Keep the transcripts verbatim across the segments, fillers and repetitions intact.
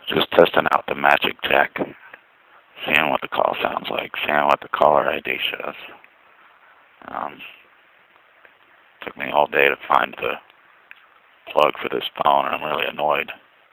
Just testing out the Magic Jack, seeing what the call sounds like, seeing what the caller I D shows. Um, took me all day to find the plug for this phone, and I'm really annoyed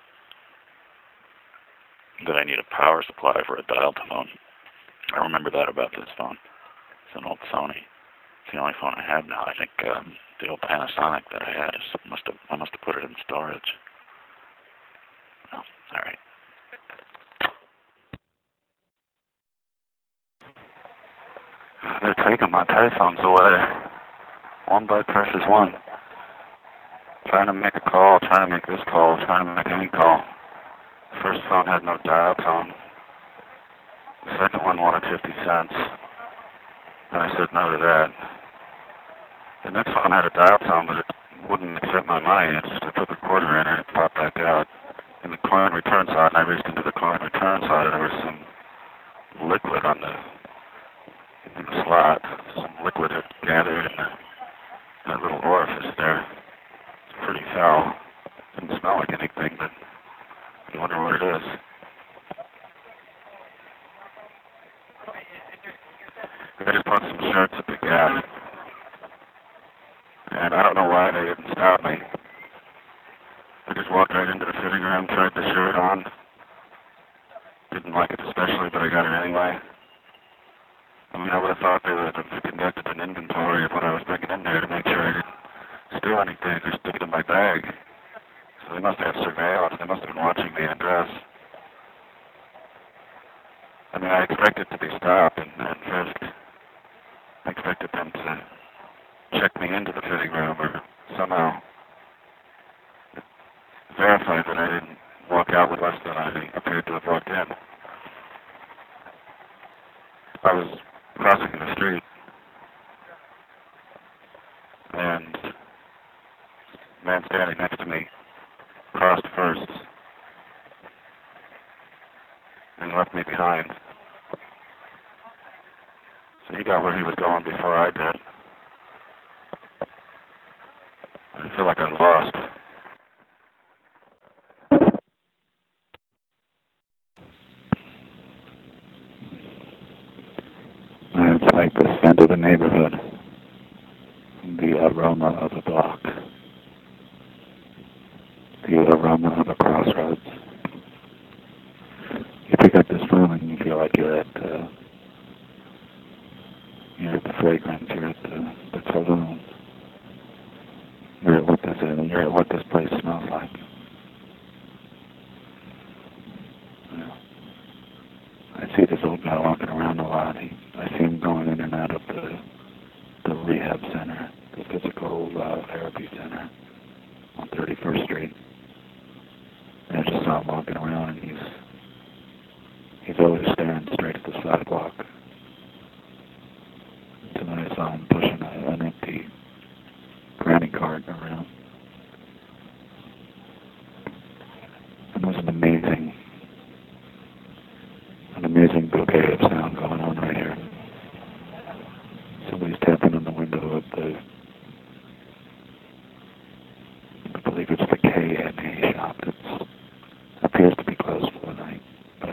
that I need a power supply for a dial tone. I remember that about this phone. It's an old Sony. It's the only phone I have now. I think um, the old Panasonic that I had is must have I must have put it in storage. Oh, all right. They're taking my payphones away. One by precious one. Trying to make a call, trying to make this call, trying to make any call. The first phone had no dial tone. The second one wanted fifty cents. And I said no to that. The next one had a dial tone, but it wouldn't accept my money. It just I put the quarter in and it popped back out. In the coin return side, and I reached into the coin return side, and there was some liquid on the in the slot. Some liquid had gathered in the, that little orifice there. It's pretty foul. Didn't smell like anything, but you wonder what it is. I just bought some shirts at the Gap, and I don't know why they didn't stop me. I just walked right into the fitting room, tried the shirt on. Didn't like it especially, but I got it anyway. I mean, I would have thought they would have conducted an inventory of what I was bringing in there to make sure I didn't steal anything or stick it in my bag. So they must have surveillance. They must have been watching me undress. I mean, I expected to be stopped and, and frisked. I expected them to check me into the fitting room or somehow verify that I didn't walk out with less than I appeared to have walked in. I was crossing the street, and the man standing next to me crossed first and left me behind. So he got where he was going before I did. I feel like I lost. It's like the scent of the neighborhood, the aroma of a block, the aroma of a crossroads. You pick up this phone and you feel like you're at, uh, you're at the fragrance, you're at the, the saloon, you're at what this is, you're at what this place smells like. Yeah. I see this old guy walking around a lot. He, I see him going in and out of the the rehab center, the physical uh, therapy center on thirty-first Street. And I just saw him walking around, and he's he's always staring straight at the sidewalk. Tonight I saw him pushing a, an empty granny cart around. And there's an amazing, an amazing bouquet of sound going on right here. Somebody's tapping on the window of the, I believe it's the K and A shop that appears to be closed for the night, but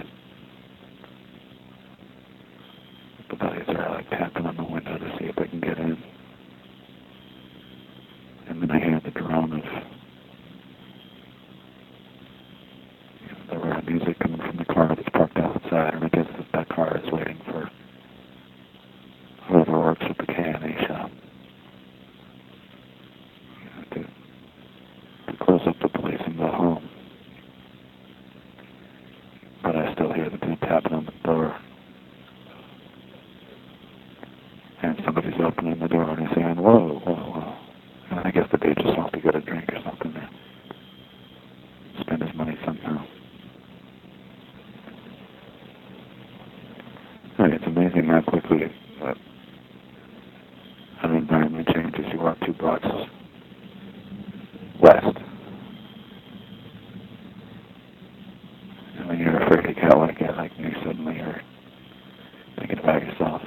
the buddies are like tapping on the window to see if they can get in. And then I hear the drone of the rare music coming from the car that's parked outside, and I guess that that car is waiting for whoever works at the K and A shop. You know, to, to close up the place and go home. But I still hear the dude tapping on the door. And somebody's opening the door and he's saying, whoa, whoa, whoa. And I guess the dude just wants to get a drink or something there. Spend his money somehow. Hey, it's amazing how quickly uh, an environment changes. You walk two blocks west, and when you're afraid to get like it, like me, suddenly you're thinking about yourself,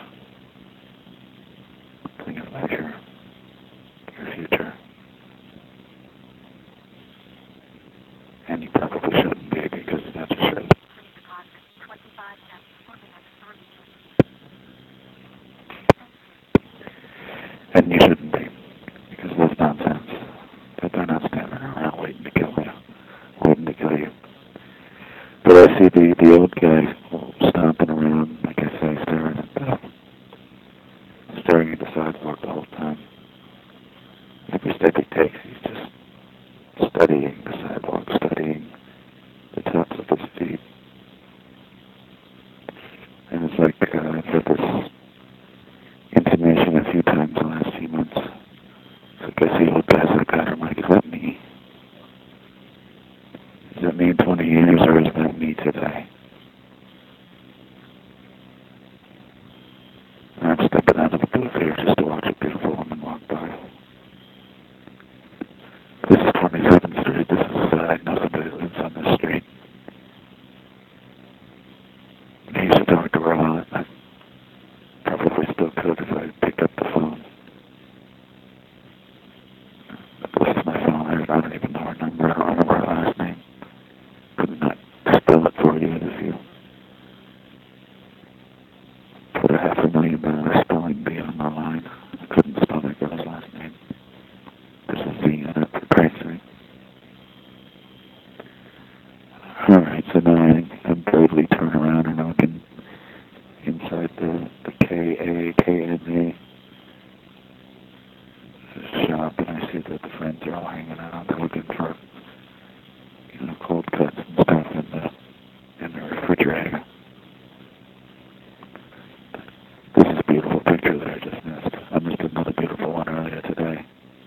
thinking about your your future, and you probably shouldn't be because that's see the, the old guy stomping around, like I say, staring at the, staring at the sidewalk the whole time. Every step he takes, he's just studying the sidewalk, studying the tops of his feet. And it's like, uh, I've had this intonation a few times in the last few months. It's like I see old guys like that, I'm like, is that me? Is that me in twenty years, or is that me today? And I'm stepping out of the booth here just to watch a beautiful woman walk by. This is twenty-seventh Street. This is, uh, I know somebody who lives on this street. I used to talk to her a lot. I probably still could if I picked up the phone. But this is my phone. I don't even know her number. I don't remember her last name. Could not spell it for you if you put a half a million dollar spelling bee on my line. I couldn't spell that girl's last name. There's a Z in it, for Christ's sake. Alright, so now I, I bravely turn around and look in, inside the, the K A K N A shop, and I see that the friends are all hanging out. They're looking for, you know, cold cuts and stuff in the, in the refrigerator. This is a beautiful picture that I just missed. I missed another beautiful one earlier today.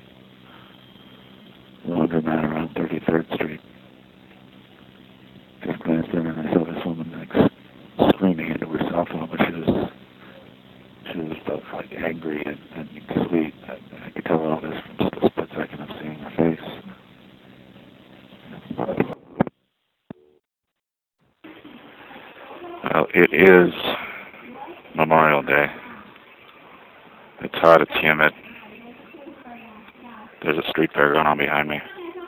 Laundromat around thirty-third Street. Just glanced in and I saw this woman like screaming into her cell phone, but she was she was both like angry and, and sweet. I, I could tell all this from just a split second of seeing her face. Well, it is Memorial Day. It's hot, it's humid. There's a street fair going on behind me.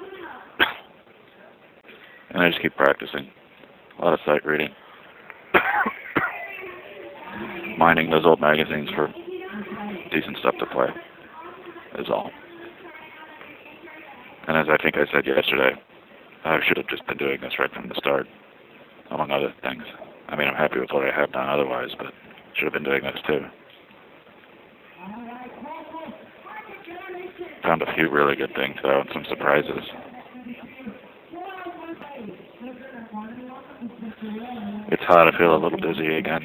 And I just keep practicing. A lot of sight reading. Mining those old magazines for decent stuff to play is all. And as I think I said yesterday, I should have just been doing this right from the start, among other things. I mean, I'm happy with what I have done otherwise, but should have been doing this too. Found a few really good things, though, and some surprises. It's hot. I feel a little dizzy again.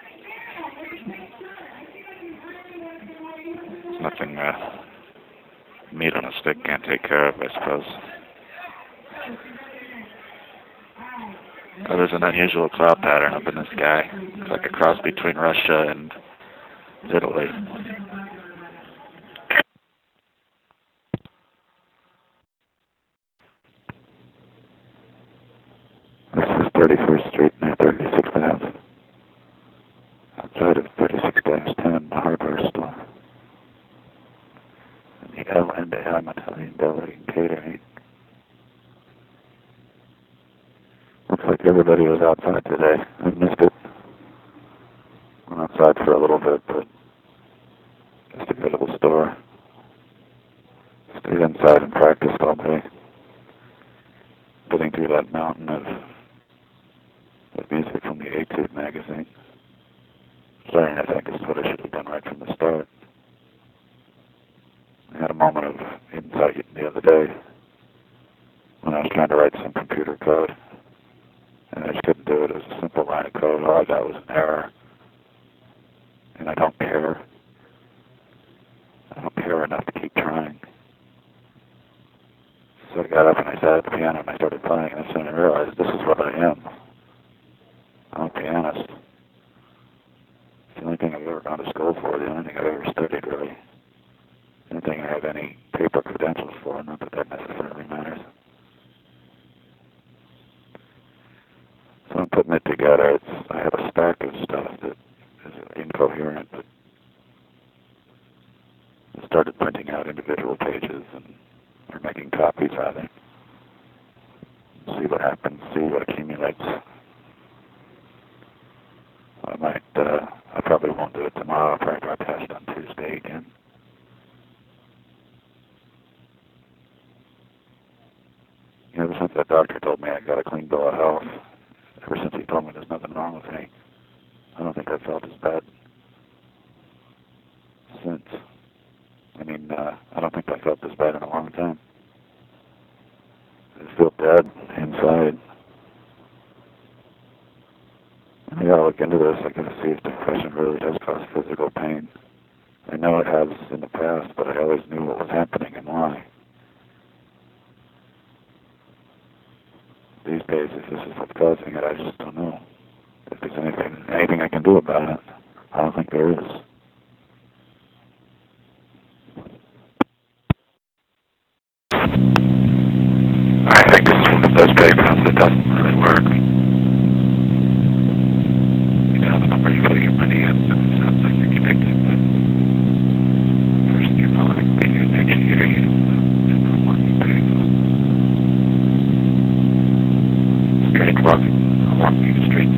It's nothing uh, meat on a stick can't take care of, I suppose. Oh, there's an unusual cloud pattern up in the sky. It's like a cross between Russia and Italy. This is thirty-first Street near thirty-sixth Avenue. Outside of thirty-six dash ten, the hardware store. And the L and M Italian Deli and Catering. Looks like everybody was outside today. I missed it. Went outside for a little bit, but just to go to the store. Stayed inside and practiced all day. Getting through that mountain of, of music from the Etude magazine. Starting, I think, is what I should have done right from the start. I had a moment of insight the other day when I was trying to write some computer code. And I just couldn't do it. It was a simple line of code. All I got was an error. And I don't care. I don't care enough to keep trying. So I got up and I sat at the piano and I started playing, and soon I realized this is what I am. I'm a pianist. It's the only thing I've ever gone to school for, the only thing I've ever studied, really. The only thing I have any paper credentials for, not that that necessarily matters. So I'm putting it together. It's, I have a stack of stuff that is incoherent, but I started printing out individual pages and or making copies rather. See what happens, see what accumulates. I might, uh, I probably won't do it tomorrow. I'll probably try test on Tuesday again. Ever since that doctor told me I got a clean bill of health, ever since he told me there's nothing wrong with me, I don't think I felt as bad since. I mean, uh, I don't think I felt this bad in a long time. I just feel dead inside. I gotta look into this. I gotta see if depression really does cause physical pain. I know it has in the past, but I always knew what was happening and why. These days, if this is what's causing it, I just don't know. If there's anything, anything I can do about it, I don't think there is. I think this is one of those playgrounds that doesn't really work. You know, the number you put your money in, it sounds like you're connected, but first you're not like being an engineer, you don't know what you pay. Straight walking, walking straight